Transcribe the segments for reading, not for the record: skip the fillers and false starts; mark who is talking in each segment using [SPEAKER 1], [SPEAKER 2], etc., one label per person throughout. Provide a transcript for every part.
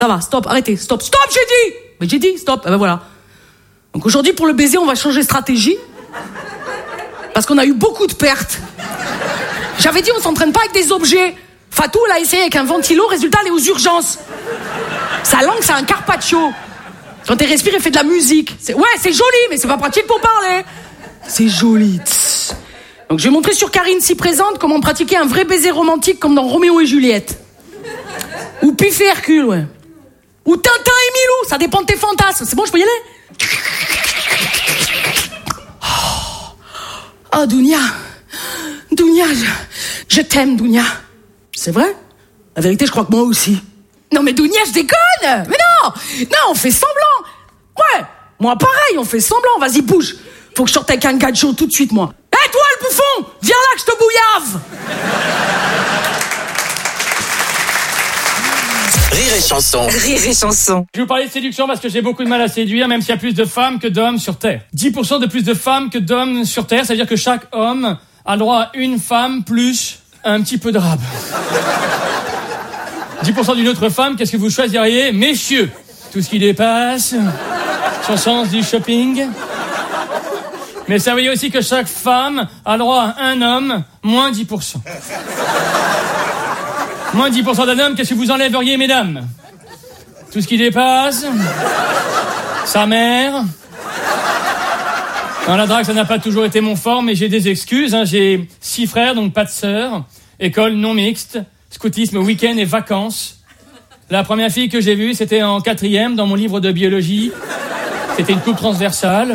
[SPEAKER 1] Ça va, stop, arrêtez, stop, j'ai dit. Mais j'ai dit, stop, ben voilà. Donc aujourd'hui, pour le baiser, on va changer de stratégie. Parce qu'on a eu beaucoup de pertes. J'avais dit, on s'entraîne pas avec des objets. Fatou, elle a essayé avec un ventilo, résultat, elle est aux urgences. Sa langue, c'est un carpaccio. Quand elle respire, elle fait de la musique. C'est joli, mais c'est pas pratique pour parler. C'est joli. Tss. Donc je vais montrer sur Karine, si présente, comment pratiquer un vrai baiser romantique comme dans Roméo et Juliette. Ou Pif et Hercule, ouais. Ou Tintin et Milou, ça dépend de tes fantasmes. C'est bon, je peux y aller? Oh, Dounia, je t'aime, Dounia. C'est vrai? La vérité, je crois que moi aussi. Non, mais Dounia, je déconne! Mais non, on fait semblant. Ouais, moi pareil, on fait semblant. Vas-y, bouge. Faut que je sorte avec un gadget tout de suite, moi. Hé, toi, le bouffon! Viens là que je te bouillave!
[SPEAKER 2] Rire et chanson. Rire et chanson.
[SPEAKER 3] Je vais vous parler de séduction parce que j'ai beaucoup de mal à séduire, même s'il y a plus de femmes que d'hommes sur Terre. 10% de plus de femmes que d'hommes sur Terre, ça veut dire que chaque homme a le droit à une femme plus un petit peu de rab. 10% d'une autre femme, qu'est-ce que vous choisiriez? Messieurs, tout ce qui dépasse, son sens du shopping. Mais ça veut dire aussi que chaque femme a le droit à un homme, moins 10%. Moins 10% d'un homme, qu'est-ce que vous enlèveriez, mesdames? Tout ce qui dépasse, sa mère. Dans la drague, ça n'a pas toujours été mon fort, mais j'ai des excuses. J'ai 6 frères, donc pas de sœurs. École non mixte, scoutisme, week-end et vacances. La première fille que j'ai vue, c'était en 4e, dans mon livre de biologie. C'était une coupe transversale.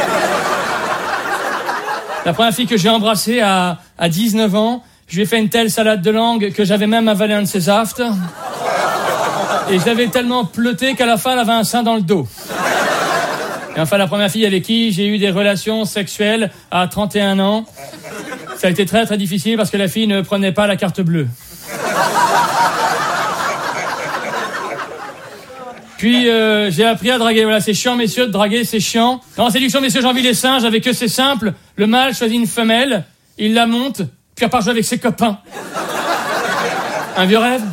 [SPEAKER 3] La première fille que j'ai embrassée à 19 ans, je lui ai fait une telle salade de langue que j'avais même avalé un de ses aftes. Et je l'avais tellement pleuté qu'à la fin, elle avait un sein dans le dos. Et enfin, la première fille avec qui j'ai eu des relations sexuelles à 31 ans, ça a été très très difficile parce que la fille ne prenait pas la carte bleue. Puis j'ai appris à draguer. Voilà, c'est chiant, messieurs, de draguer, c'est chiant. En séduction, messieurs, j'ai envie les singes, avec eux, c'est simple. Le mâle choisit une femelle, il la monte, puis à part jouer avec ses copains. Un vieux rêve?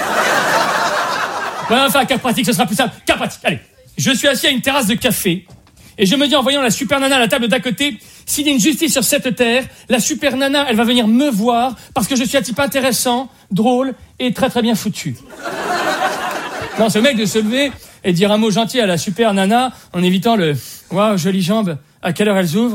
[SPEAKER 3] Ouais, enfin, cas pratique, ce sera plus simple. Cas pratique, allez. Je suis assis à une terrasse de café, et je me dis, en voyant la super nana à la table d'à côté, s'il y a une justice sur cette terre, la super nana, elle va venir me voir, parce que je suis un type intéressant, drôle, et très très bien foutu. Non, c'est le mec de se lever et dire un mot gentil à la super nana, en évitant le « Waouh, jolies jambes, à quelle heure elles ouvrent ?»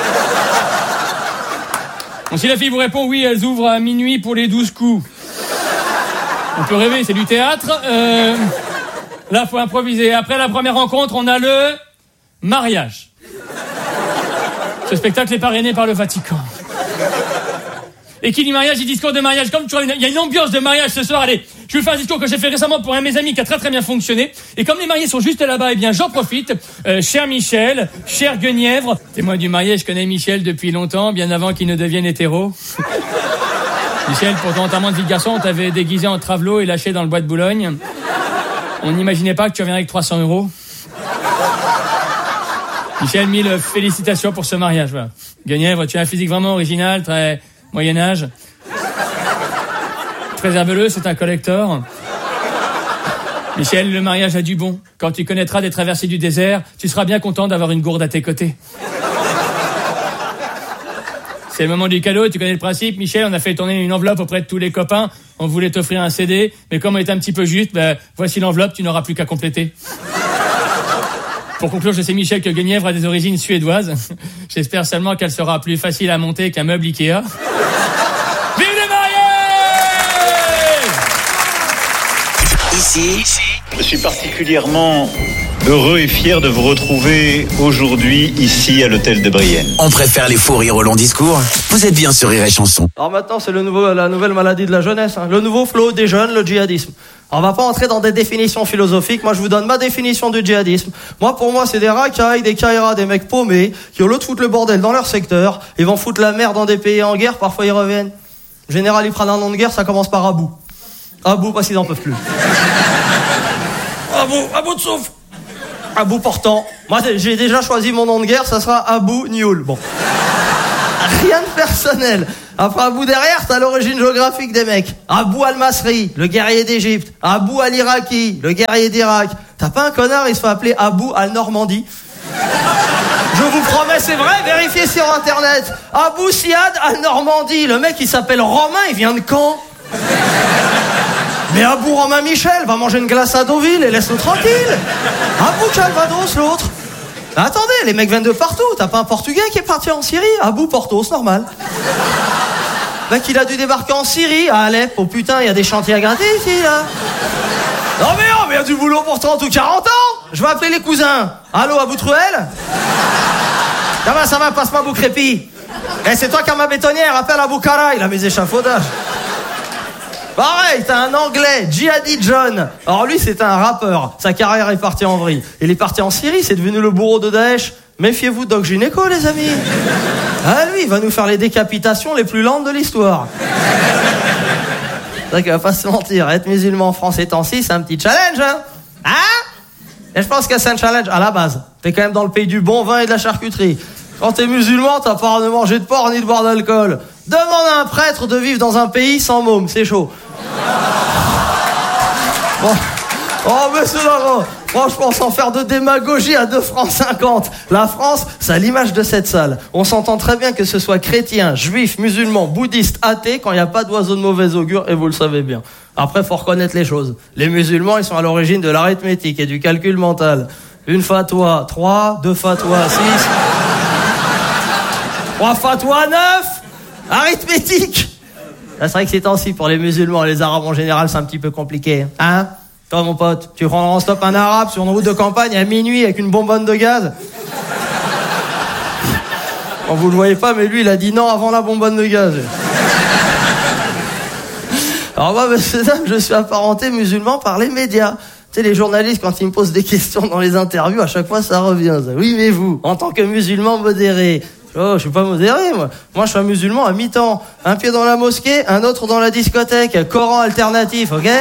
[SPEAKER 3] Bon, si la fille vous répond « Oui, elles ouvrent à minuit pour les 12 coups », on peut rêver, c'est du théâtre. Là, faut improviser. Après la première rencontre, on a le mariage. Ce spectacle est parrainé par le Vatican. Et qui dit mariage, dit discours de mariage. Comme toujours, il y a une ambiance de mariage ce soir. Allez, je vais faire un discours que j'ai fait récemment pour un de mes amis qui a très très bien fonctionné. Et comme les mariés sont juste là-bas, eh bien j'en profite. Cher Michel, cher Guenièvre, témoin du marié, je connais Michel depuis longtemps, bien avant qu'il ne devienne hétéro. Michel, pour ton enterrement de vie de garçon, on t'avait déguisé en travelot et lâché dans le bois de Boulogne. On n'imaginait pas que tu reviendrais avec 300 €. Michel, 1000 félicitations pour ce mariage. Voilà. Guenièvre, tu as un physique vraiment original, très Moyen-Âge. Très herbeleux, c'est un collector. Michel, le mariage a du bon. Quand tu connaîtras des traversées du désert, tu seras bien content d'avoir une gourde à tes côtés. C'est le moment du cadeau, tu connais le principe. Michel, on a fait tourner une enveloppe auprès de tous les copains. On voulait t'offrir un CD, mais comme on est un petit peu juste, voici l'enveloppe, tu n'auras plus qu'à compléter. Pour conclure, je sais, Michel, que Guenièvre a des origines suédoises. J'espère seulement qu'elle sera plus facile à monter qu'un meuble Ikea. Vive les mariés!
[SPEAKER 2] Ici,
[SPEAKER 4] je suis particulièrement heureux et fier de vous retrouver aujourd'hui ici à l'hôtel de Brienne.
[SPEAKER 2] On préfère les faux rires au long discours. Vous êtes bien sur Rire et Chanson.
[SPEAKER 5] Alors maintenant, c'est la nouvelle maladie de la jeunesse, le nouveau flot des jeunes, le djihadisme. On va pas entrer dans des définitions philosophiques. Moi, je vous donne ma définition du djihadisme. Pour moi, c'est des racailles, des caïras, des mecs paumés qui, au lieu de foutre le bordel dans leur secteur, ils vont foutre la merde dans des pays en guerre. Parfois, ils reviennent. En général, ils prennent un nom de guerre, ça commence par Abou. Abou, parce qu'ils en peuvent plus. Abou de souffle. Abou portant. Moi, j'ai déjà choisi mon nom de guerre, ça sera Abou Nioul. Bon. Rien de personnel. Après Abou derrière, t'as l'origine géographique des mecs. Abou al-Masri, le guerrier d'Égypte. Abou al-Iraki, le guerrier d'Irak. T'as pas un connard, il se fait appeler Abou al-Normandie. Je vous promets, c'est vrai, vérifiez sur internet. Abou Siad al-Normandie. Le mec, il s'appelle Romain, il vient de Caen. Mais Abou Romain Michel va manger une glace à Deauville et laisse-nous tranquille. Abou Calvados, l'autre. Attendez, les mecs viennent de partout. T'as pas un Portugais qui est parti en Syrie? Abou Porto, c'est normal. Le mec, il a dû débarquer en Syrie, à Alep. Oh putain, il y a des chantiers à gratter ici, là. Non mais il y a du boulot pour 30 ou 40 ans. Je vais appeler les cousins. Allô, Abou Truel? Ça va, passe-moi Abou Crépi. Eh, c'est toi qui as ma bétonnière, appelle Abou Kara, il a mes échafaudages. Pareil, t'as un Anglais, Jihadi John. Alors lui, c'est un rappeur. Sa carrière est partie en vrille. Il est parti en Syrie, c'est devenu le bourreau de Daesh. Méfiez-vous de Doc Gynéco, les amis. Ah, lui, il va nous faire les décapitations les plus lentes de l'histoire. C'est vrai qu'il va pas se mentir. Être musulman en France étant ci, c'est un petit challenge, hein? Et je pense que c'est un challenge à la base. T'es quand même dans le pays du bon vin et de la charcuterie. Quand t'es musulman, t'as pas de manger de porc ni de boire d'alcool. Demande à un prêtre de vivre dans un pays sans môme, c'est chaud. Bon. Oh, monsieur Laurent, franchement, sans faire de démagogie à 2 francs 50. La France, c'est à l'image de cette salle. On s'entend très bien que ce soit chrétien, juif, musulman, bouddhiste, athée, quand il n'y a pas d'oiseau de mauvais augure, et vous le savez bien. Après, faut reconnaître les choses. Les musulmans, ils sont à l'origine de l'arithmétique et du calcul mental. Une fatwa, 3, 2 fatwas, 6... 3 fatwas, 9... Arithmétique. Là, c'est vrai que ces temps-ci, pour les musulmans et les arabes en général, c'est un petit peu compliqué. Hein? Toi, mon pote, tu prends en stop un arabe sur une route de campagne à minuit avec une bonbonne de gaz? Bon, vous le voyez pas, mais lui, il a dit non avant la bonbonne de gaz. Alors moi, monsieur, dame, je suis apparenté musulman par les médias. Tu sais, les journalistes, quand ils me posent des questions dans les interviews, à chaque fois, ça revient. Ça. Oui, mais vous, en tant que musulman modéré... Oh, je suis pas modéré, moi. Moi, je suis un musulman à mi-temps. Un pied dans la mosquée, un autre dans la discothèque. Coran alternatif, ok?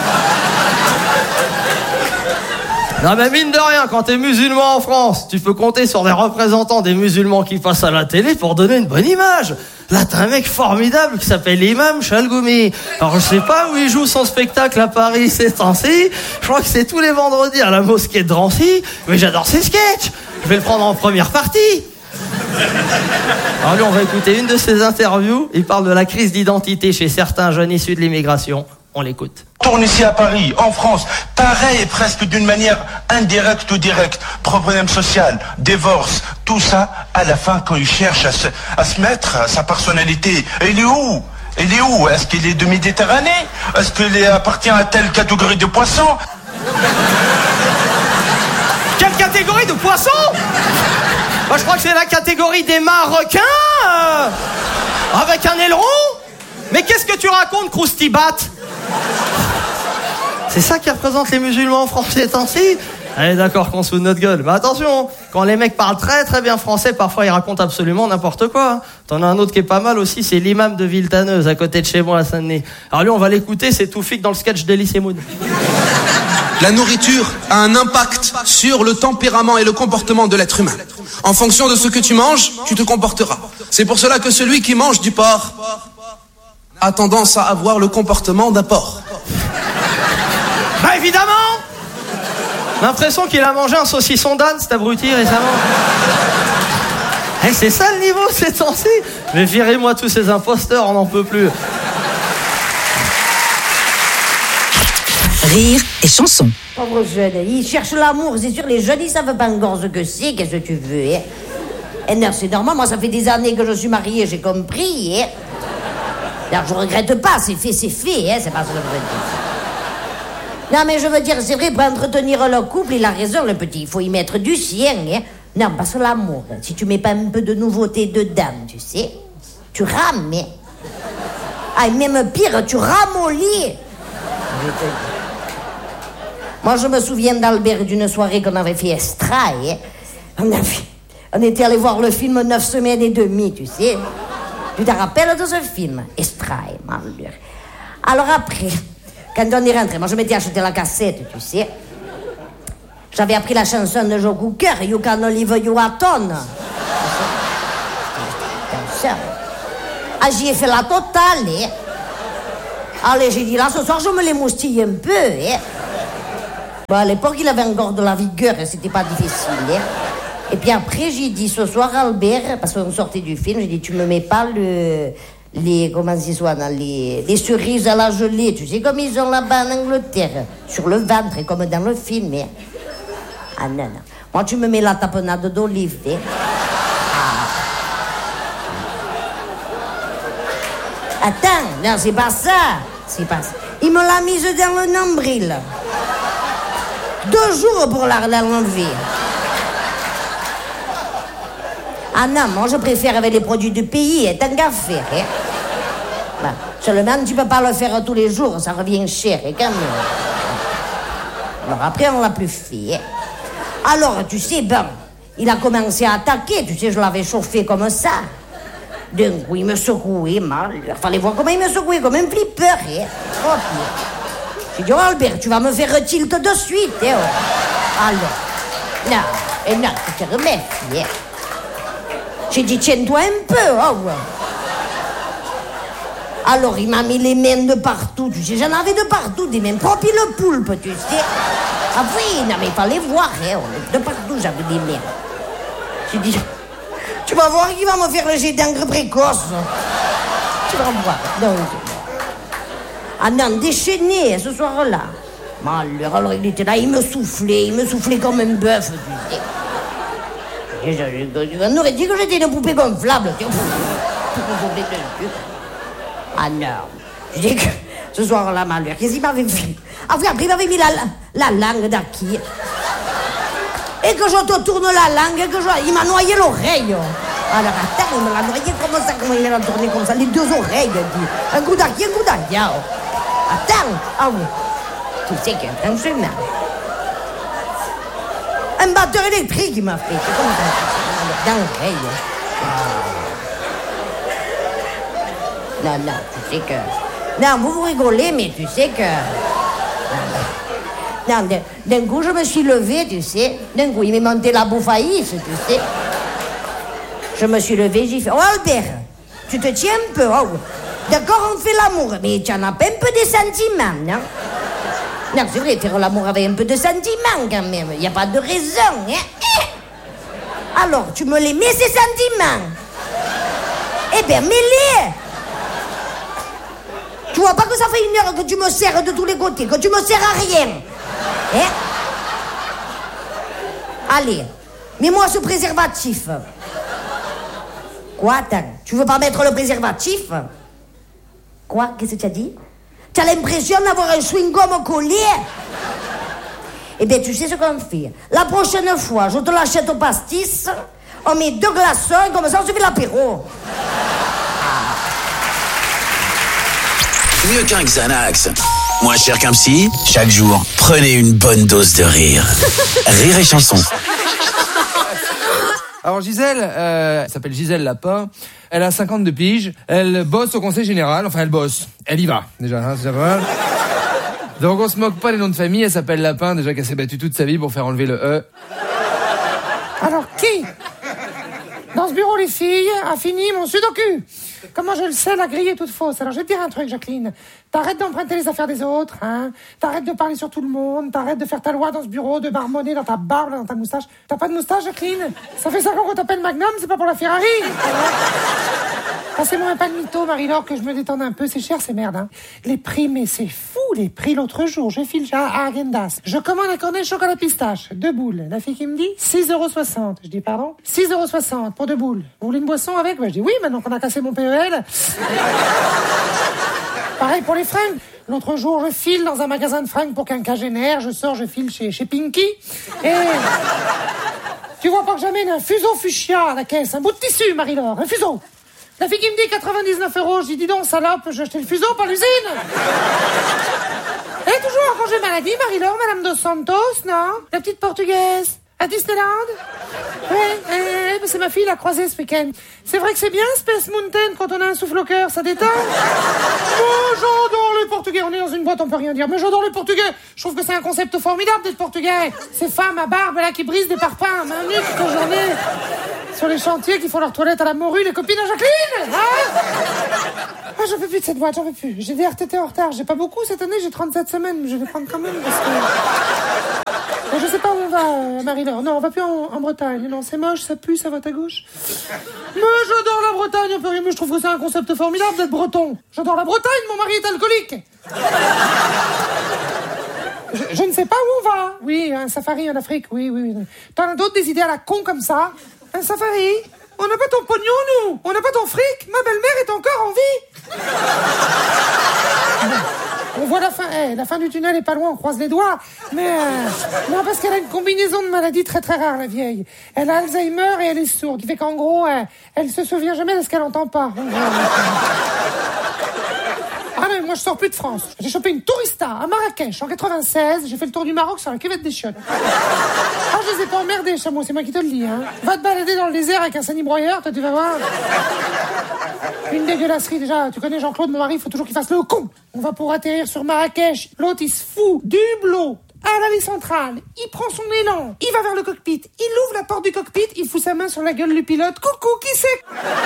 [SPEAKER 5] Non, mais mine de rien, quand t'es musulman en France, tu peux compter sur des représentants des musulmans qui passent à la télé pour donner une bonne image. Là, t'as un mec formidable qui s'appelle Imam Chalgoumi. Alors, je sais pas où il joue son spectacle à Paris ces temps-ci. Je crois que c'est tous les vendredis à la mosquée de Drancy. Mais j'adore ses sketchs. Je vais le prendre en première partie. Alors lui, on va écouter une de ses interviews. Il parle de la crise d'identité chez certains jeunes issus de l'immigration. On l'écoute.
[SPEAKER 6] Tourne ici à Paris, en France, pareil, presque d'une manière indirecte ou directe. Problème social, divorce, tout ça, à la fin, quand il cherche à se mettre à sa personnalité, il est où? Il est où? Est-ce qu'il est de Méditerranée? Est-ce qu'il appartient à telle catégorie de poissons?
[SPEAKER 5] Quelle catégorie de poissons? Moi, je crois que c'est la catégorie des Marocains avec un aileron. Mais qu'est-ce que tu racontes, Croustibat? C'est ça qui représente les musulmans français ces temps-ci? Allez, d'accord, qu'on se fout de notre gueule. Mais attention, quand les mecs parlent très très bien français, parfois ils racontent absolument n'importe quoi. T'en as un autre qui est pas mal aussi, c'est l'imam de Villetaneuse, à côté de chez moi à Saint-Denis. Alors lui, on va l'écouter, c'est Toufik dans le sketch d'Elie Semoun.
[SPEAKER 7] La nourriture a un impact sur le tempérament et le comportement de l'être humain. En fonction de ce que tu manges, tu te comporteras. C'est pour cela que celui qui mange du porc a tendance à avoir le comportement d'un porc.
[SPEAKER 5] Bah évidemment! L'impression qu'il a mangé un saucisson d'âne, cet abruti, récemment. Hey, c'est ça le niveau, ces temps-ci? Mais virez-moi tous ces imposteurs, on n'en peut plus.
[SPEAKER 8] Rire et chanson.
[SPEAKER 9] Pauvre jeune, il cherche l'amour, c'est sûr, les jeunes, ils savent pas encore ce que c'est, qu'est-ce que tu veux, hein? Et non, c'est normal, moi, ça fait des années que je suis mariée, j'ai compris, hein? Alors, je regrette pas, c'est fait, hein, c'est pas ce que je veux dire. Non, mais je veux dire, c'est vrai, pour entretenir le couple, il a raison, le petit, il faut y mettre du sien, hein? Non, parce que l'amour, si tu mets pas un peu de nouveauté dedans, tu sais, tu rames, hein? Ah, même pire, tu ramollis. Moi, je me souviens d'Albert d'une soirée qu'on avait fait Extra, hein? On était allé voir le film 9 semaines et demie, tu sais. Tu te rappelles de ce film? Extra, Albert. Alors après, quand on est rentré, moi je m'étais acheté la cassette, tu sais. J'avais appris la chanson de Joe Cooker, You Can Live You Aton. ça. Ah, j'y ai fait la totale, hein. Allez, j'ai dit, là, ce soir, je me les moustille un peu, hein. Bon, à l'époque, il avait encore de la vigueur, hein, c'était pas difficile, hein. Et puis après, j'ai dit, ce soir, Albert, parce qu'on sortait du film, j'ai dit, tu me mets pas comment ça soit, les cerises à la gelée, tu sais, comme ils ont là-bas en Angleterre, sur le ventre, comme dans le film, hein. Ah, non. Moi, tu me mets la tapenade d'olive, hein. Attends, non, c'est pas ça. Il me l'a mise dans le nombril. 2 jours pour l'enlever. Ah non, moi je préfère avec les produits du pays, tant qu'à faire. Hein. Bah, seulement, tu peux pas le faire tous les jours, ça revient cher, quand même. Alors après, on l'a plus fait. Hein. Alors, tu sais, bon, il a commencé à attaquer, tu sais, je l'avais chauffé comme ça. D'un coup, il me secouait mal. Il fallait voir comment il me secouait, comme un flipper. Hein. Oh, j'ai dit, oh, Albert, tu vas me faire tilt de suite. Hein, oh. Alors, non, tu te remets. Hein. J'ai dit, tiens-toi un peu. Oh. Alors, il m'a mis les mains de partout. Tu sais, j'en avais de partout, des mains propres et le poulpe, tu sais. Ah oui, non, mais il fallait voir. Hein. De partout, j'avais des mains. J'ai dit... Tu vas voir qu'il va me faire le jet d'encre précoce. Tu vas voir. Donc. Ah non, déchaîné ce soir-là. Malheur, alors il était là, il me soufflait comme un bœuf. On aurait dit que j'étais une poupée gonflable. Ah non. Je dis que ce soir-là, malheur, qu'est-ce qu'il m'avait fait? Après, il m'avait mis la langue d'Aki. Et que je te tourne la langue, il m'a noyé l'oreille. Alors attends, il me l'a noyé comme ça, comment il l'a tourné comme ça, les 2 oreilles. Un coup d'Aki, un coup d'Akia. Attends, ah oui. Tu sais franchement. Un batteur électrique, il m'a fait. C'est comme ça. Dans l'oreille. Non, tu sais que... Non, vous rigolez, mais tu sais que... Non, d'un coup, je me suis levée, tu sais. D'un coup, il m'est monté la bouffaïsse, tu sais. Je me suis levée, j'ai fait... Oh, Albert, tu te tiens un peu, oh. D'accord, on fait l'amour, mais tu en as pas un peu de sentiments, non? Non, c'est vrai, faire l'amour avec un peu de sentiments, quand même. Il n'y a pas de raison, hein? Alors, tu me les mets, ces sentiments? Eh bien, mets-les! Tu vois pas que ça fait 1 heure que tu me serres de tous les côtés, que tu me sers à rien? Hein? Allez, mets-moi ce préservatif. Quoi, attends, tu veux pas mettre le préservatif? Quoi? Qu'est-ce que tu as dit? Tu as l'impression d'avoir un chewing-gum au collier? Eh bien, tu sais ce qu'on fait. La prochaine fois, je te l'achète au pastis, on met 2 glaçons, et comme ça, on se fait l'apéro.
[SPEAKER 2] Mieux qu'un Xanax. Moins cher qu'un psy, chaque jour, prenez une bonne dose de rire. Rire et chanson.
[SPEAKER 8] Alors Gisèle, elle s'appelle Gisèle Lapin, elle a 52 piges, elle bosse au conseil général, enfin elle bosse, elle y va, déjà, hein, c'est déjà pas mal. Donc on se moque pas des noms de famille, elle s'appelle Lapin, déjà qu'elle s'est battue toute sa vie pour faire enlever le E.
[SPEAKER 10] Alors qui, dans ce bureau les filles, a fini mon sudoku? Comment je le sais, la grille est toute fausse. Alors je vais te dire un truc, Jacqueline. T'arrêtes d'emprunter les affaires des autres, hein. T'arrêtes de parler sur tout le monde. T'arrêtes de faire ta loi dans ce bureau, de marmonner dans ta barbe, dans ta moustache. T'as pas de moustache, Jacqueline? Ça fait 5 ans qu'on t'appelle Magnum, c'est pas pour la Ferrari. Passez-moi un pain de mytho, Marie-Laure, que je me détende un peu. C'est cher, ces merdes, hein. Les prix, mais c'est fou, les prix. L'autre jour, je file à Häagen-Dazs. Je commande un cornet de chocolat pistache, 2 boules. La fille qui me dit 6,60 €. Je dis pardon? 6,60 € pour 2 boules. Vous voulez une boisson avec? Je dis oui, maintenant qu'on a cassé mon PEL. Pareil pour les fringues. L'autre jour, je file dans un magasin de fringues pour quinquagénaire. Je sors, je file chez Pinky. Et tu vois pas que j'amène un fuseau fuchsia à la caisse, un bout de tissu, Marie-Laure, un fuseau. La fille qui me dit 99 €, je dis dis donc, salope, j'ai acheté le fuseau par l'usine. Elle est toujours en congé maladie, Marie-Laure, Madame Dos Santos, non? La petite portugaise. À Disneyland? Oui, c'est ma fille, l'a croisée ce week-end. C'est vrai que c'est bien, Space Mountain, quand on a un souffle au cœur, ça détend. Oh, j'adore les Portugais. On est dans une boîte, on peut rien dire. Mais j'adore les Portugais. Je trouve que c'est un concept formidable d'être Portugais. Ces femmes à barbe, là, qui brisent des parpaings, main nue toute la journée. Sur les chantiers qui font leur toilette à la morue, les copines à Jacqueline, hein? Ah, j'en peux plus de cette boîte, j'en peux plus. J'ai des RTT en retard, j'ai pas beaucoup cette année, j'ai 37 semaines, mais je vais les prendre quand même parce que... Je sais pas où on va, Marie-Laure. Non, on va plus en Bretagne. Non, c'est moche, ça pue, ça vote à gauche. Mais j'adore la Bretagne, un peu rien, mais je trouve que c'est un concept formidable d'être breton. J'adore la Bretagne, mon mari est alcoolique. Je ne sais pas où on va. Oui, un safari en Afrique, oui. T'en as d'autres des idées à la con comme ça? Un safari? On n'a pas ton pognon, nous. On n'a pas ton fric. Ma belle-mère est encore en vie. On voit la fin. La fin du tunnel est pas loin, on croise les doigts. Mais non, parce qu'elle a une combinaison de maladies très très rares, la vieille. Elle a Alzheimer et elle est sourde. Qui fait qu'en gros, elle se souvient jamais de ce qu'elle entend pas. Ah mais moi je sors plus de France. J'ai chopé une tourista à Marrakech en 96. J'ai fait le tour du Maroc sur la cuvette des chiottes. Ah, je les ai pas emmerdés, chameau, c'est moi qui te le dis, hein. Va te balader dans le désert avec un sanibroyeur, toi tu vas voir. Une dégueulasserie déjà. Tu connais Jean-Claude, mon mari, il faut toujours qu'il fasse le con. On va pour atterrir sur Marrakech. L'autre il se fout du blot à l'allée centrale. Il prend son élan. Il va vers le cockpit. Il ouvre la porte du cockpit. Il fout sa main sur la gueule du pilote. Coucou, qui c'est?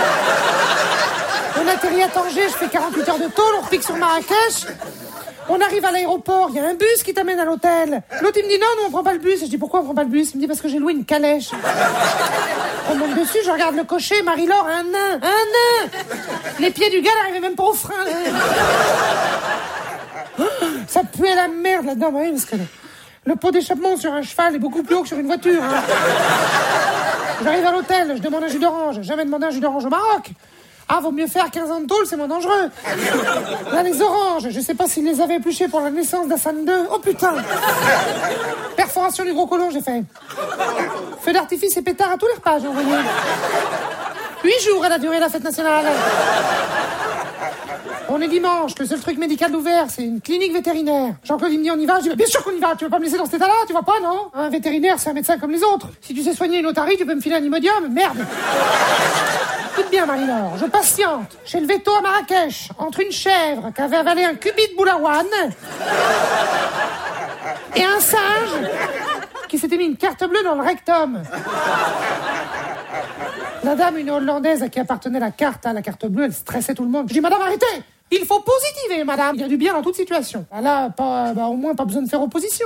[SPEAKER 10] On atterrit à Tanger, je fais 48 heures de tôle, on repique sur Marrakech. On arrive à l'aéroport, il y a un bus qui t'amène à l'hôtel. L'autre il me dit non, on prend pas le bus. Je dis pourquoi on prend pas le bus? Il me dit parce que j'ai loué une calèche. On monte dessus, je regarde le cocher, Marie-Laure, un nain. Les pieds du gars n'arrivaient même pas au frein. Ça puait la merde là-dedans, oui, parce que le pot d'échappement sur un cheval est beaucoup plus haut que sur une voiture. Hein. J'arrive à l'hôtel, je demande un jus d'orange. Jamais demandé un jus d'orange au Maroc. Ah, vaut mieux faire 15 ans de tôle, c'est moins dangereux. Là, les oranges, je sais pas s'ils les avaient épluchés pour la naissance d'Hassan II. Oh putain! Perforation du gros côlon, j'ai fait. Feu d'artifice et pétard à tous les repas, j'ai envoyé. 8 jours elle a duré la fête nationale. On est dimanche, le seul truc médical ouvert, c'est une clinique vétérinaire. Jean-Claude il me dit on y va, je dis bien sûr qu'on y va, tu veux pas me laisser dans cet état-là, tu vois pas, non? Un vétérinaire, c'est un médecin comme les autres. Si tu sais soigner une otarie, tu peux me filer un Imodium, merde. Écoute bien, Marie-Laure, je patiente chez le veto à Marrakech, entre une chèvre qui avait avalé un cubit de boulawan et un singe qui s'était mis une carte bleue dans le rectum. La dame, une Hollandaise à qui appartenait la carte bleue, elle stressait tout le monde. Je dis, madame, arrêtez! Il faut positiver, madame. Il y a du bien dans toute situation. Là, au moins, pas besoin de faire opposition.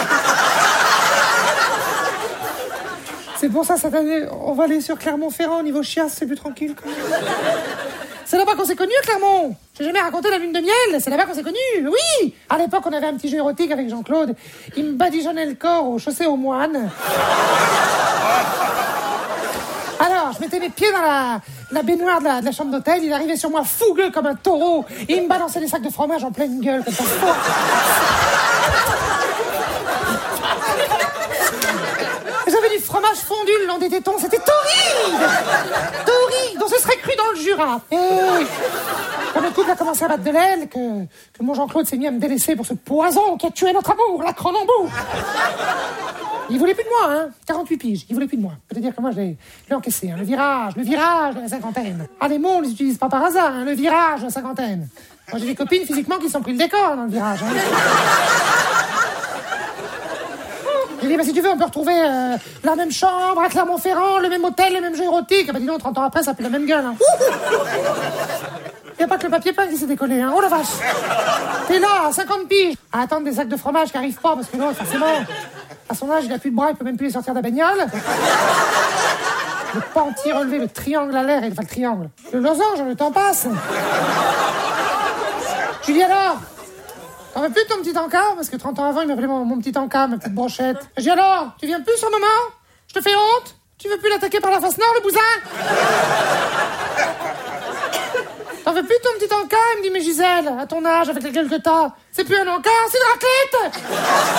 [SPEAKER 10] C'est pour ça, cette année, on va aller sur Clermont-Ferrand, au niveau chiasse, c'est plus tranquille, quand même. C'est là-bas qu'on s'est connus, Clermont. J'ai jamais raconté la lune de miel, c'est là-bas qu'on s'est connus, oui. À l'époque, on avait un petit jeu érotique avec Jean-Claude. Il me badigeonnait le corps au chaussée aux moines. Alors, je mettais mes pieds dans la baignoire de la chambre d'hôtel, il arrivait sur moi fougueux comme un taureau, et il me balançait des sacs de fromage en pleine gueule, comme ça. J'avais du fromage fondu le long des tétons, c'était torride! Torride! On se serait cru dans le Jura. Et quand le couple a commencé à battre de l'aile, que mon Jean-Claude s'est mis à me délaisser pour ce poison qui a tué notre amour, la Cronenbourg. Il voulait plus de moi, hein. 48 piges, il voulait plus de moi. C'est-à-dire que moi, je l'ai encaissé, hein. Le virage de la cinquantaine. Ah, les mots, on les utilise pas par hasard, hein. Le virage de la cinquantaine. Moi, j'ai des copines, physiquement, qui se sont pris le décor dans le virage, hein. J'ai dit, si tu veux, on peut retrouver la même chambre à Clermont-Ferrand, le même hôtel, les mêmes jeux érotiques. Ah, bah, dis donc, 30 ans après, ça fait la même gueule, hein. Y a pas que le papier peint qui s'est décollé, hein. Oh la vache! T'es là, à 50 piges, à attendre des sacs de fromage qui arrivent pas, parce que non, forcément, à son âge, il a plus de bras, il peut même plus les sortir de la bagnole. Le panty relevé, le triangle à l'air, enfin le triangle. Le losange, le temps passe. Je lui dis alors, t'en veux plus de ton petit encas? Parce que 30 ans avant, il m'appelait mon petit encas, ma petite brochette. Je dis alors, tu viens plus sur le moment? Je te fais honte? Tu veux plus l'attaquer par la face nord, le bousin? T'en veux plus de ton petit encas? Il me dit, mais Gisèle, à ton âge, avec la gueule que t'as, c'est plus un encas, c'est une raclette!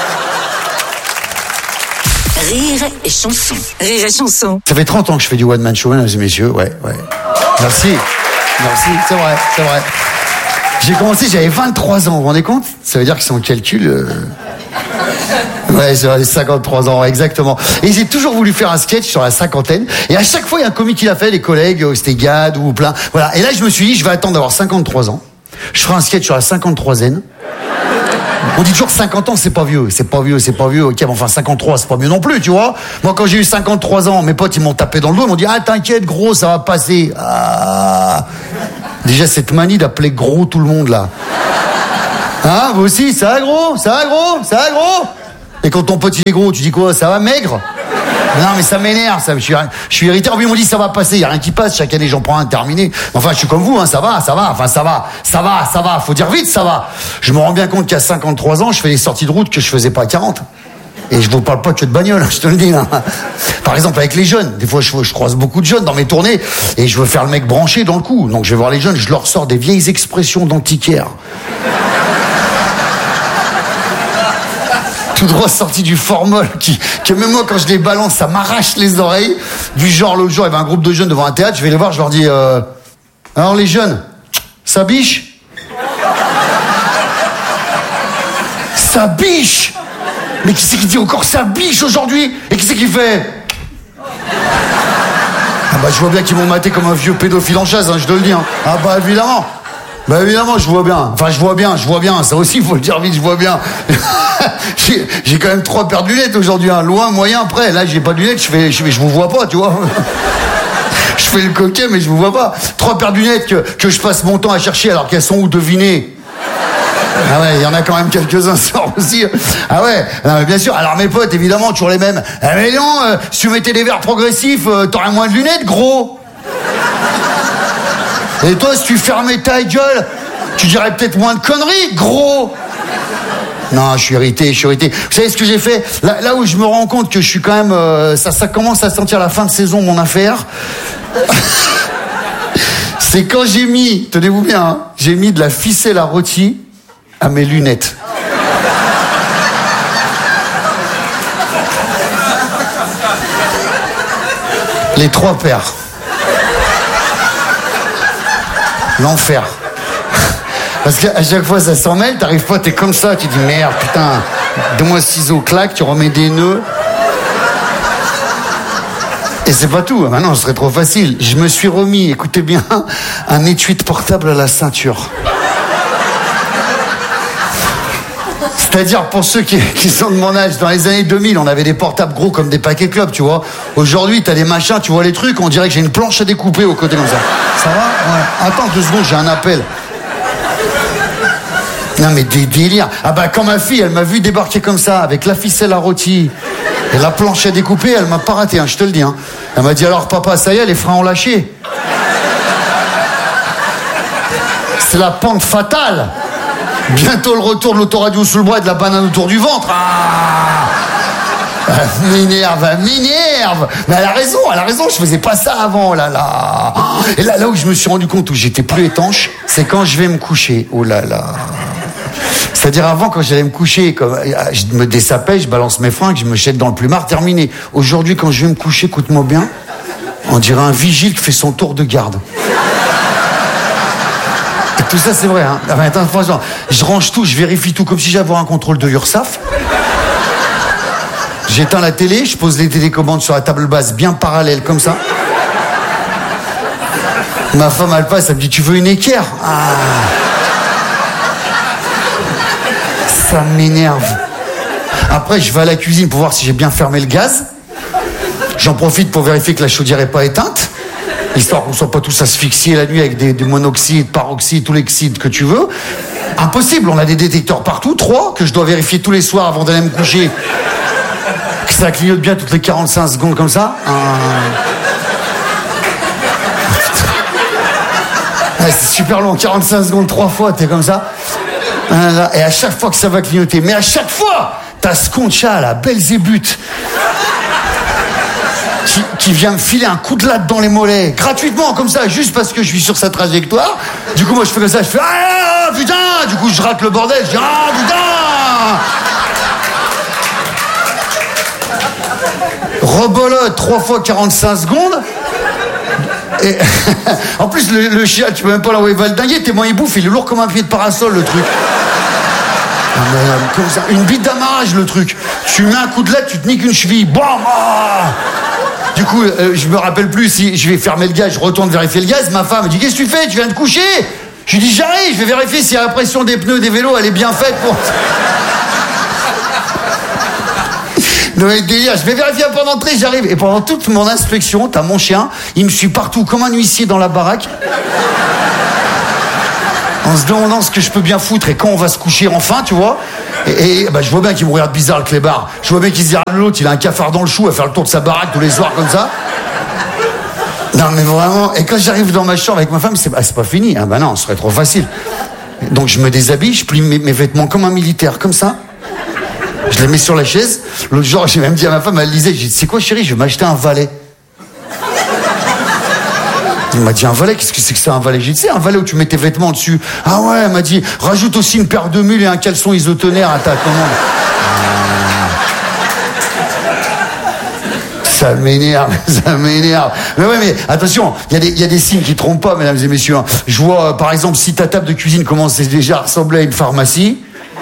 [SPEAKER 11] Rire et chanson. Rire et chanson.
[SPEAKER 12] Ça fait 30 ans que je fais du one-man show, mesdames et messieurs, ouais. Merci, c'est vrai. J'ai commencé, j'avais 23 ans, vous vous rendez compte? Ça veut dire que si on calcule... Ouais, c'est 53 ans, exactement. Et j'ai toujours voulu faire un sketch sur la cinquantaine. Et à chaque fois, il y a un comique qui l'a fait, les collègues, c'était Gad ou plein. Voilà. Et là, je me suis dit, je vais attendre d'avoir 53 ans. Je ferai un sketch sur la 53zaine. On dit toujours 50 ans, c'est pas vieux. Ok, mais enfin 53, c'est pas mieux non plus, tu vois. Moi, quand j'ai eu 53 ans, mes potes, ils m'ont tapé dans le dos, ils m'ont dit, ah, t'inquiète, gros, ça va passer. Ah. Déjà, cette manie d'appeler gros tout le monde, là. Hein, vous aussi, ça va, gros? Et quand ton pote, il est gros, tu dis quoi? Ça va, maigre? Non, mais ça m'énerve, ça. Je suis irrité. Ils m'ont dit, ça va passer. Il y a rien qui passe. Chaque année, j'en prends un terminé. Enfin, je suis comme vous, hein. Ça va. Enfin, ça va. Faut dire vite, ça va. Je me rends bien compte qu'à 53 ans, je fais des sorties de route que je faisais pas à 40. Et je vous parle pas que de bagnole, je te le dis, là. Par exemple, avec les jeunes. Des fois, je croise beaucoup de jeunes dans mes tournées. Et je veux faire le mec branché dans le coup. Donc, je vais voir les jeunes. Je leur sors des vieilles expressions d'antiquaires. Tout droit sorti du formol, que même moi, quand je les balance, ça m'arrache les oreilles. Du genre, l'autre jour, il y avait un groupe de jeunes devant un théâtre, je vais les voir, je leur dis, alors les jeunes, ça biche? Ça biche? Mais qui c'est qui dit encore ça biche aujourd'hui? Et qui c'est qui fait? Ah bah, je vois bien qu'ils m'ont maté comme un vieux pédophile en chaise, hein, je te le dis, hein. Ah bah, évidemment. Bah évidemment, je vois bien. Enfin, je vois bien. Ça aussi, il faut le dire vite, je vois bien. J'ai quand même 3 paires de lunettes aujourd'hui, hein. Loin, moyen, près. Là, j'ai pas de lunettes, je vous vois pas, tu vois. Je fais le coquet, mais je vous vois pas. 3 paires de lunettes que je passe mon temps à chercher alors qu'elles sont où, devinez. Ah ouais, il y en a quand même quelques-uns sortent aussi. Ah ouais, non, mais bien sûr. Alors mes potes, évidemment, toujours les mêmes. Ah mais non, si tu mettais des verres progressifs, t'aurais moins de lunettes, gros. Et toi, si tu fermais ta gueule, tu dirais peut-être moins de conneries, gros. Non, je suis irrité. Vous savez ce que j'ai fait? Là où je me rends compte que je suis quand même... ça commence à sentir la fin de saison, mon affaire. C'est quand j'ai mis, tenez-vous bien, hein, j'ai mis de la ficelle à rôti à mes lunettes. Les 3 paires. L'enfer. Parce qu'à chaque fois ça s'en mêle, t'arrives pas, t'es comme ça, tu dis merde, putain, donne-moi ciseaux, claque, tu remets des nœuds. Et c'est pas tout, maintenant ce serait trop facile. Je me suis remis, écoutez bien, un étui de portable à la ceinture. C'est-à-dire, pour ceux qui sont de mon âge, dans les années 2000, on avait des portables gros comme des paquets clubs, tu vois. Aujourd'hui, t'as des machins, tu vois les trucs, on dirait que j'ai une planche à découper au côté comme ça. Ça va? Ouais. Attends 2 secondes, j'ai un appel. Non mais des délires. Ah bah quand ma fille, elle m'a vu débarquer comme ça, avec la ficelle à rôti et la planche à découper, elle m'a pas raté, hein, je te le dis. Hein. Elle m'a dit, alors papa, ça y est, les freins ont lâché. C'est la pente fatale. Bientôt le retour de l'autoradio sous le bras et de la banane autour du ventre. Ah, m'énerve. Mais elle a raison, je faisais pas ça avant, là. Et là où je me suis rendu compte où j'étais plus étanche, c'est quand je vais me coucher. Oh là là. C'est-à-dire avant, quand j'allais me coucher, je me dessapais, je balance mes fringues, je me jette dans le plumard, terminé. Aujourd'hui, quand je vais me coucher, écoute-moi bien, on dirait un vigile qui fait son tour de garde. Tout ça, c'est vrai, hein. Enfin, attends, franchement, je range tout, je vérifie tout, comme si j'avais un contrôle de URSAF. J'éteins la télé, je pose les télécommandes sur la table basse, bien parallèle, comme ça. Ma femme, elle passe, elle me dit, tu veux une équerre? Ah. Ça m'énerve. Après, je vais à la cuisine pour voir si j'ai bien fermé le gaz. J'en profite pour vérifier que la chaudière n'est pas éteinte. Histoire qu'on ne soit pas tous asphyxiés la nuit avec des monoxydes, paroxydes, tous les oxydes que tu veux. Impossible, on a des détecteurs partout, 3, que je dois vérifier tous les soirs avant d'aller me coucher. Que ça clignote bien toutes les 45 secondes comme ça. Ouais, c'est super long, 45 secondes, 3 fois, t'es comme ça. Et à chaque fois que ça va clignoter, mais à chaque fois, t'as ce Concha, la Belzébuth, qui vient me filer un coup de latte dans les mollets, gratuitement, comme ça, juste parce que je suis sur sa trajectoire. Du coup, moi, je fais comme ça, je fais « Ah, putain !» Du coup, je rate le bordel, je dis « Ah, putain !» Rebolote 3 fois 45 secondes. Et en plus, le chien, tu peux même pas l'envoyer valdinguer, tellement il bouffe, il est lourd comme un pied de parasol, le truc. Comme ça, une bite d'amarrage, le truc. Tu mets un coup de latte, tu te niques une cheville. Bam! Du coup, je me rappelle plus si je vais fermer le gaz, je retourne vérifier le gaz. Ma femme me dit, qu'est-ce que tu fais? Tu viens de coucher? Je lui dis, j'arrive, je vais vérifier si la pression des pneus des vélos, elle est bien faite pour... Non mais délire, je vais vérifier la porte d'entrée, j'arrive. Et pendant toute mon inspection, t'as mon chien, il me suit partout comme un huissier dans la baraque. En se demandant ce que je peux bien foutre et quand on va se coucher enfin, tu vois. Et bah, je vois bien qu'il me regarde bizarre, le clébard. Je vois bien qu'il se dit à l'autre, il a un cafard dans le chou à faire le tour de sa baraque tous les soirs comme ça. Non mais vraiment, et quand j'arrive dans ma chambre avec ma femme, c'est pas fini. Ah bah non, ce serait trop facile. Donc je me déshabille, je plie mes vêtements comme un militaire, comme ça. Je les mets sur la chaise. L'autre jour, j'ai même dit à ma femme, elle lisait, j'ai dit, c'est quoi chérie, je vais m'acheter un valet. Elle m'a dit, un valet, qu'est-ce que c'est que ça, un valet? J'ai dit, c'est un valet où tu mets tes vêtements dessus. Ah ouais, elle m'a dit, rajoute aussi une paire de mules et un caleçon isotonaire à ta commande. Ça m'énerve, ça m'énerve. Mais ouais, mais attention, il y a des signes qui trompent pas, mesdames et messieurs. Je vois, par exemple, si ta table de cuisine commence déjà à ressembler à une pharmacie.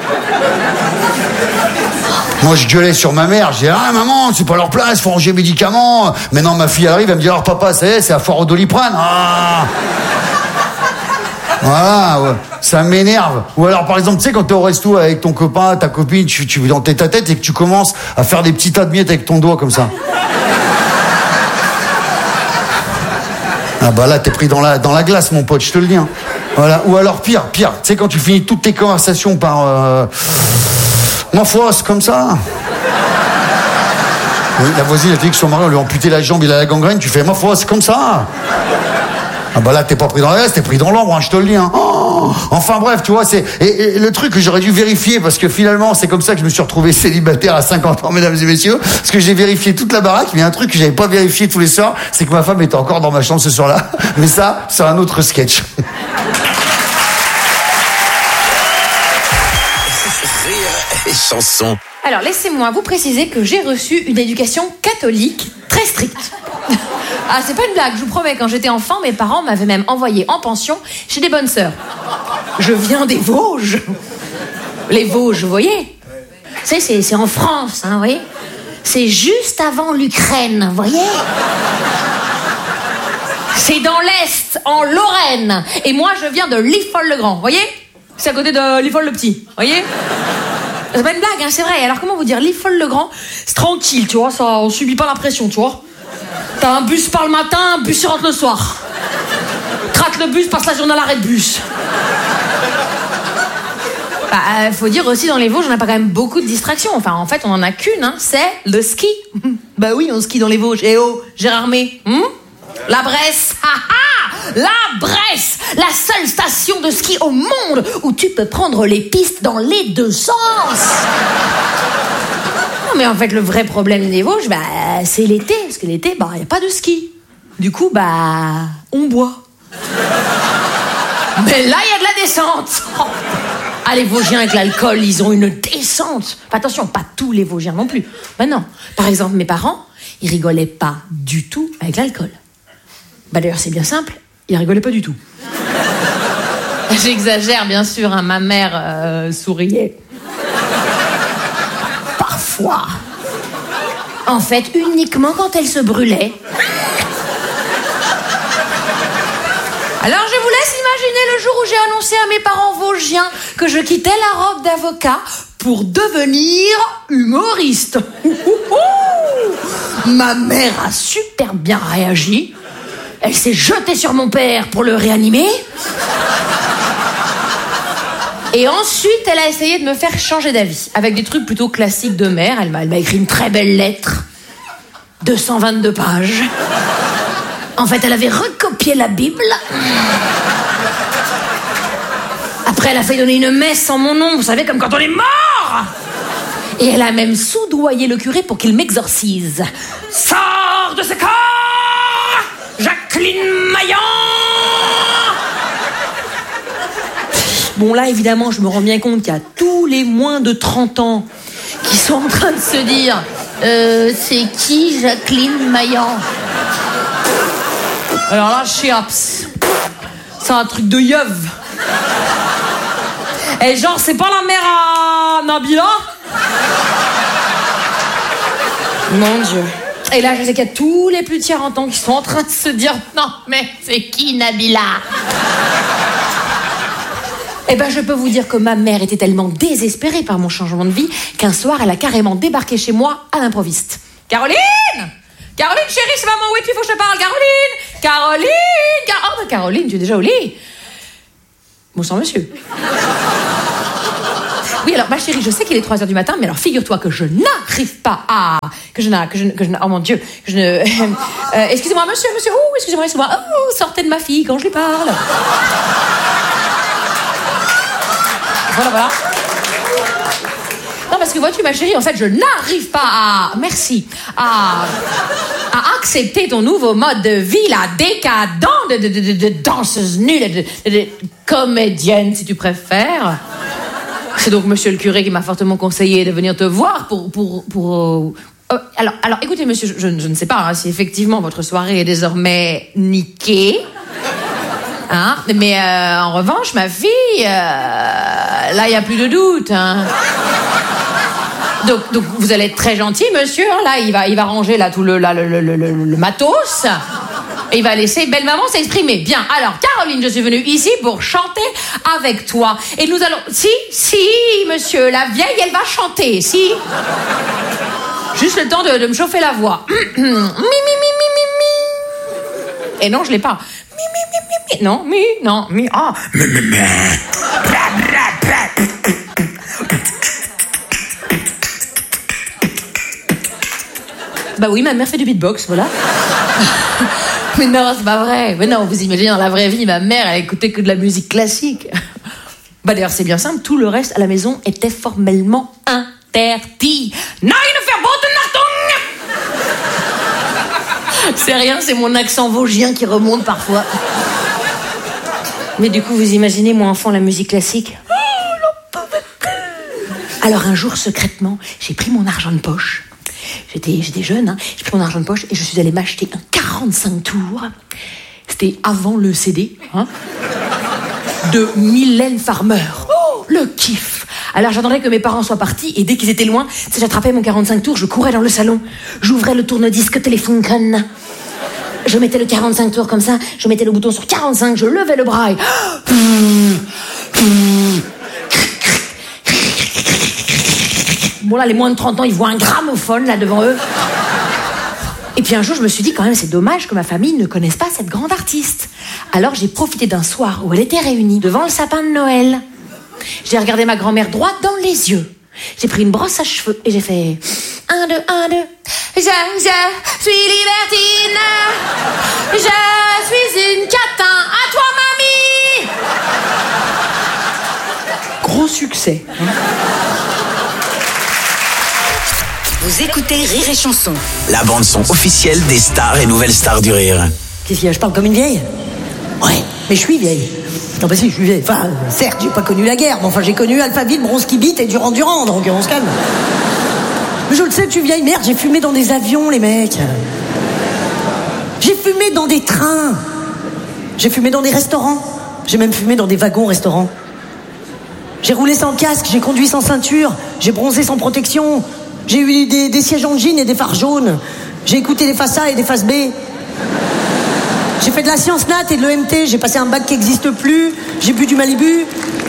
[SPEAKER 12] Moi, je gueulais sur ma mère. Je dis, ah, maman, c'est pas leur place, faut ranger médicaments. Maintenant, ma fille arrive, elle me dit, alors, papa, ça y est, c'est la foire au Doliprane. Ah. Voilà, ouais. Ça m'énerve. Ou alors, par exemple, tu sais, quand t'es au resto avec ton copain, ta copine, tu dans ta tête et que tu commences à faire des petits tas de miettes avec ton doigt comme ça. Ah bah là, t'es pris dans la glace, mon pote, je te le dis. Hein. Voilà. Ou alors, pire, tu sais, quand tu finis toutes tes conversations par... Ma foi, c'est comme ça. Oui, la voisine a dit que son mari, on lui a amputé la jambe, il a la gangrène, tu fais, ma foi, c'est comme ça. Ah bah là, t'es pas pris dans la glace, t'es pris dans l'ombre, hein, je te le dis. Hein. Oh, enfin bref, tu vois, c'est... Et le truc que j'aurais dû vérifier, parce que finalement, c'est comme ça que je me suis retrouvé célibataire à 50 ans, mesdames et messieurs, parce que j'ai vérifié toute la baraque, mais un truc que j'avais pas vérifié tous les soirs, c'est que ma femme était encore dans ma chambre ce soir-là. Mais ça, c'est un autre sketch.
[SPEAKER 2] Chanson.
[SPEAKER 13] Alors, laissez-moi vous préciser que j'ai reçu une éducation catholique très stricte. Ah, c'est pas une blague, je vous promets, quand j'étais enfant, mes parents m'avaient même envoyé en pension chez des bonnes sœurs. Je viens des Vosges. Les Vosges, vous voyez? C'est en France, hein, vous voyez? C'est juste avant l'Ukraine, vous voyez? C'est dans l'Est, en Lorraine. Et moi, je viens de Liffol-le-Grand, vous voyez? C'est à côté de Liffol-le-Petit, vous voyez? C'est pas une blague, hein, c'est vrai. Alors comment vous dire, Liffol-le-Grand, c'est tranquille, tu vois, ça, on subit pas la pression, tu vois. T'as un bus par le matin, un bus rentre le soir. Rate le bus, passe la journée à l'arrêt de bus. Bah, faut dire aussi, dans les Vosges, on n'a pas quand même beaucoup de distractions. Enfin, en fait, on en a qu'une, hein, c'est le ski. Bah oui, on skie dans les Vosges. Eh oh, Gérard May, la Bresse, la Bresse, la seule station de ski au monde où tu peux prendre les pistes dans les deux sens. Non, mais en fait, le vrai problème des Vosges, bah, c'est l'été. Parce que l'été, bah, y a pas de ski. Du coup, bah, on boit. Mais là, il y a de la descente. Ah, les Vosgiens avec l'alcool, ils ont une descente. Enfin, attention, pas tous les Vosgiens non plus. Bah non. Par exemple, mes parents, ils rigolaient pas du tout avec l'alcool. Bah d'ailleurs, c'est bien simple, ils rigolaient pas du tout. J'exagère, bien sûr, hein, ma mère souriait. Parfois. En fait, uniquement quand elle se brûlait. Alors, je vous laisse imaginer le jour où j'ai annoncé à mes parents vosgiens que je quittais la robe d'avocat pour devenir humoriste. Ma mère a super bien réagi. Elle s'est jetée sur mon père pour le réanimer. Et ensuite, elle a essayé de me faire changer d'avis. Avec des trucs plutôt classiques de mère. Elle m'a écrit une très belle lettre. 222 pages. En fait, elle avait recopié la Bible. Après, elle a fait donner une messe en mon nom. Vous savez, comme quand on est mort. Et elle a même soudoyé le curé pour qu'il m'exorcise. Sors de ce corps, Jacqueline Maillan! Bon, là, évidemment, je me rends bien compte qu'il y a tous les moins de 30 ans qui sont en train de se dire c'est qui Jacqueline Maillan? Alors là, chiaps. C'est un truc de yeuve. Et genre, c'est pas la mère à Nabila? Mon Dieu. Et là, je sais qu'il y a tous les plus de 40 ans qui sont en train de se dire non, mais c'est qui Nabila? Eh ben, je peux vous dire que ma mère était tellement désespérée par mon changement de vie qu'un soir, elle a carrément débarqué chez moi à l'improviste. Caroline, chérie, c'est maman, oui, il faut que je te parle. Caroline. Oh, bah, Caroline, tu es déjà au lit. Bonsoir, monsieur. Oui, alors, ma chérie, je sais qu'il est 3h du matin, mais alors, figure-toi que je n'arrive pas à... oh mon Dieu, excusez-moi, monsieur, excusez-moi. Oh, sortez de ma fille quand je lui parle. Voilà. Non, parce que vois-tu, ma chérie, en fait, je n'arrive pas à... Merci. À accepter ton nouveau mode de vie, là, décadent de danseuse nulle, de comédienne, si tu préfères. C'est donc monsieur le curé qui m'a fortement conseillé de venir te voir pour... Alors, écoutez, monsieur, je ne sais pas si effectivement votre soirée est désormais niquée. Hein, mais en revanche, ma fille, là, il n'y a plus de doute. Hein. Donc, vous allez être très gentil, monsieur. Hein, là, il va ranger là tout le matos. Et il va laisser belle maman s'exprimer. Bien, alors, Caroline, je suis venue ici pour chanter avec toi. Et nous allons... Si, monsieur, la vieille, elle va chanter, si. Juste le temps de me chauffer la voix. Et non, je l'ai pas. Non, ah. Bah oui, ma mère fait du beatbox, voilà. Mais non, c'est pas vrai. Mais non, vous imaginez, dans la vraie vie, ma mère, elle écoutait que de la musique classique. Bah d'ailleurs, c'est bien simple, tout le reste à la maison était formellement interdit. Non, il ne fait pas de c'est rien, c'est mon accent vosgien qui remonte parfois. Mais du coup, vous imaginez, moi, enfant, la musique classique. Alors un jour, secrètement, j'ai pris mon argent de poche. J'étais jeune, hein. J'ai pris mon argent de poche et je suis allée m'acheter un 45 tours. C'était avant le CD, hein, de Mylène Farmer. Oh, le kiff. Alors j'attendais que mes parents soient partis et dès qu'ils étaient loin, j'attrapais mon 45 tours, je courais dans le salon, j'ouvrais le tourne-disque Telefunken. Je mettais le 45 tours comme ça, je mettais le bouton sur 45, je levais le bras et... Bon là, les moins de 30 ans, ils voient un gramophone là devant eux. Et puis un jour, je me suis dit quand même, c'est dommage que ma famille ne connaisse pas cette grande artiste. Alors j'ai profité d'un soir où elle était réunie devant le sapin de Noël. J'ai regardé ma grand-mère droit dans les yeux. J'ai pris une brosse à cheveux et j'ai fait... 1, 2, 1, 2. Je suis libertine. Je suis une catin. À toi, mamie. Gros succès. Hein.
[SPEAKER 11] Vous écoutez Rire et Chanson.
[SPEAKER 2] La bande-son officielle des stars et nouvelles stars du rire.
[SPEAKER 14] Qu'est-ce qu'il y a, je parle comme une vieille? Ouais, mais je suis vieille. Non, bah si, je suis vieille. Enfin, certes, j'ai pas connu la guerre, mais enfin, j'ai connu Alphaville, Bronski Beat et Durand, donc on se calme. Mais je le sais, tu vieille merde, j'ai fumé dans des avions, les mecs. J'ai fumé dans des trains. J'ai fumé dans des restaurants. J'ai même fumé dans des wagons-restaurants. J'ai roulé sans casque, j'ai conduit sans ceinture, j'ai bronzé sans protection. J'ai eu des sièges en jean et des phares jaunes. J'ai écouté des faces A et des faces B. J'ai fait de la science nat et de l'EMT. J'ai passé un bac qui n'existe plus. J'ai bu du Malibu.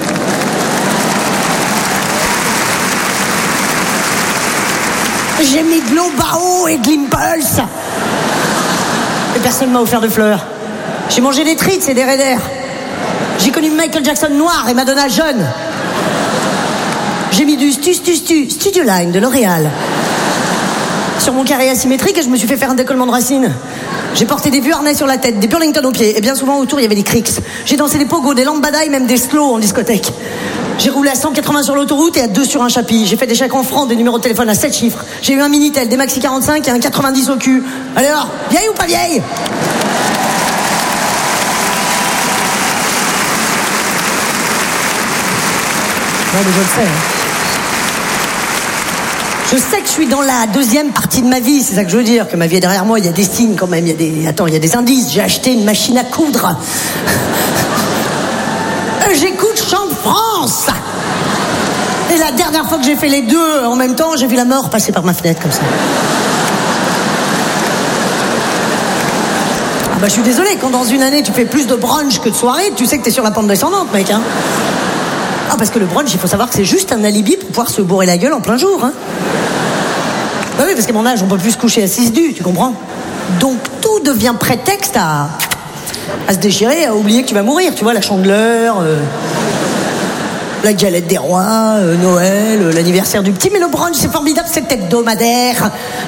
[SPEAKER 14] J'ai mis de l'eau Bao et de l'Impulse. Et personne m'a offert de fleurs. J'ai mangé des Tritz et des Raiders. J'ai connu Michael Jackson noir et Madonna jeune. J'ai mis du Studio Line de L'Oréal sur mon carré asymétrique et je me suis fait faire un décollement de racines. J'ai porté des vieux harnais sur la tête, des Burlington aux pieds et bien souvent autour il y avait des Cricks. J'ai dansé des pogos, des lambada et même des slow en discothèque. J'ai roulé à 180 sur l'autoroute et à 2 sur un chapitre. J'ai fait des chèques en francs, des numéros de téléphone à 7 chiffres. J'ai eu un Minitel, des Maxi 45 et un 90 au cul. Alors, vieille ou pas vieille? Non mais je le sais. Je sais que je suis dans la deuxième partie de ma vie, c'est ça que je veux dire, que ma vie est derrière moi, il y a des signes quand même, il y a des indices. J'ai acheté une machine à coudre. J'écoute Chant de France. Et la dernière fois que j'ai fait les deux en même temps, j'ai vu la mort passer par ma fenêtre comme ça. Ah bah je suis désolé, quand dans une année tu fais plus de brunch que de soirée, tu sais que t'es sur la pente descendante, mec, hein. Ah, parce que le brunch, il faut savoir que c'est juste un alibi pour pouvoir se bourrer la gueule en plein jour, hein. Bah oui, parce qu'à mon âge, on peut plus se coucher à 6 du, tu comprends? Donc tout devient prétexte à se déchirer, à oublier que tu vas mourir, tu vois, la chandeleur, la galette des rois, Noël, l'anniversaire du petit. Mais le brunch, c'est formidable, c'est hebdomadaire.